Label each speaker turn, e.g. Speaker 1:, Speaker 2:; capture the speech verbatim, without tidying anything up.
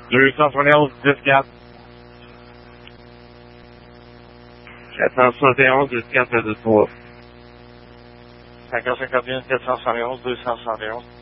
Speaker 1: deux cent soixante et onze, dix quatre. quatre cent soixante et onze, dix quatre, dix trois.
Speaker 2: cinq cent cinquante et un, quatre cent soixante et onze, deux cent soixante et onze.